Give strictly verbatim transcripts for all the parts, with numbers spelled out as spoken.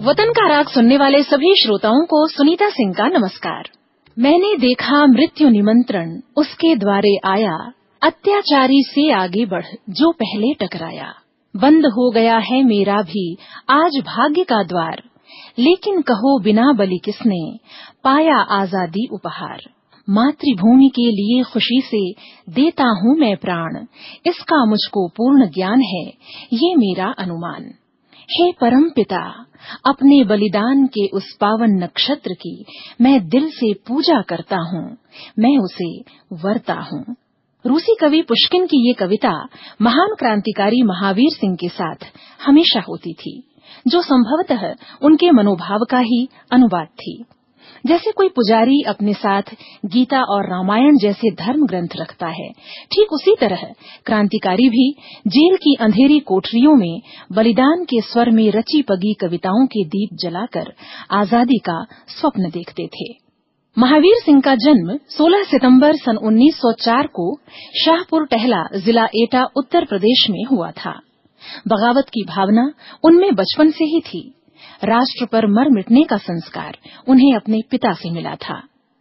वतन का राग सुनने वाले सभी श्रोताओं को सुनीता सिंह का नमस्कार। मैंने देखा मृत्यु निमंत्रण उसके द्वारे आया, अत्याचारी से आगे बढ़ जो पहले टकराया। बंद हो गया है मेरा भी आज भाग्य का द्वार, लेकिन कहो बिना बलि किसने पाया आजादी उपहार। मातृभूमि के लिए खुशी से देता हूँ मैं प्राण, इसका मुझको पूर्ण ज्ञान है ये मेरा अनुमान। हे परम पिता, अपने बलिदान के उस पावन नक्षत्र की मैं दिल से पूजा करता हूँ, मैं उसे वरता हूँ। रूसी कवि पुष्किन की ये कविता महान क्रांतिकारी महावीर सिंह के साथ हमेशा होती थी, जो संभवतः उनके मनोभाव का ही अनुवाद थी। जैसे कोई पुजारी अपने साथ गीता और रामायण जैसे धर्म ग्रंथ रखता है, ठीक उसी तरह क्रांतिकारी भी जेल की अंधेरी कोठरियों में बलिदान के स्वर में रची पगी कविताओं के दीप जलाकर आजादी का स्वप्न देखते थे। महावीर सिंह का जन्म सोलह सितंबर सन उन्नीस सौ चार को शाहपुर टहला, जिला एटा, उत्तर प्रदेश में हुआ था। बगावत की भावना उनमें बचपन से ही थी। राष्ट्र पर मर मिटने का संस्कार उन्हें अपने पिता से मिला था।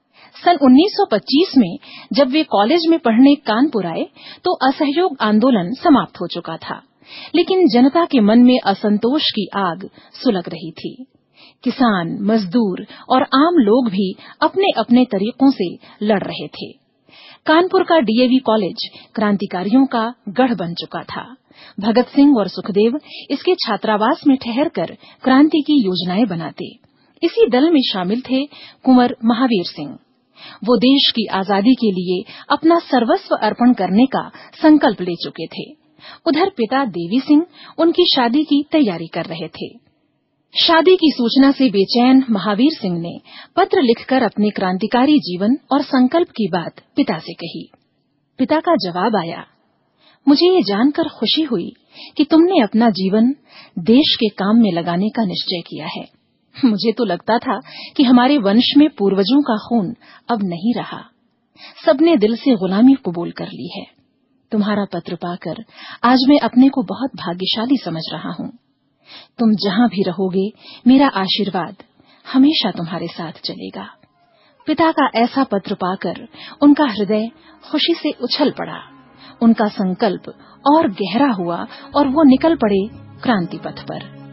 सन उन्नीस सौ पच्चीस में जब वे कॉलेज में पढ़ने कानपुर आए तो असहयोग आंदोलन समाप्त हो चुका था, लेकिन जनता के मन में असंतोष की आग सुलग रही थी। किसान, मजदूर और आम लोग भी अपने अपने तरीकों से लड़ रहे थे। कानपुर का डीएवी कॉलेज क्रांतिकारियों का गढ़ बन चुका था। भगत सिंह और सुखदेव इसके छात्रावास में ठहरकर क्रांति की योजनाएं बनाते। इसी दल में शामिल थे कुंवर महावीर सिंह। वो देश की आजादी के लिए अपना सर्वस्व अर्पण करने का संकल्प ले चुके थे। उधर पिता देवी सिंह उनकी शादी की तैयारी कर रहे थे। शादी की सूचना से बेचैन महावीर सिंह ने पत्र लिखकर अपने क्रांतिकारी जीवन और संकल्प की बात पिता से कही। पिता का जवाब आया, मुझे ये जानकर खुशी हुई कि तुमने अपना जीवन देश के काम में लगाने का निश्चय किया है। मुझे तो लगता था कि हमारे वंश में पूर्वजों का खून अब नहीं रहा, सबने दिल से गुलामी कबूल कर ली है। तुम्हारा पत्र पाकर आज मैं अपने को बहुत भाग्यशाली समझ रहा हूँ। तुम जहाँ भी रहोगे, मेरा आशीर्वाद हमेशा तुम्हारे साथ चलेगा। पिता का ऐसा पत्र पाकर उनका हृदय खुशी से उछल पड़ा। उनका संकल्प और गहरा हुआ और वो निकल पड़े क्रांति पथ पर।